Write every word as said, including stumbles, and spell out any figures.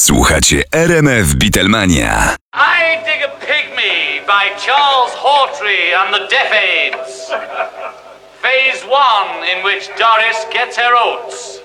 Słuchacie R M F Beatlemania. I Dig a Pygmy by Charles Hawtrey and the Deaf Aids. Phase one, in which Doris gets her oats.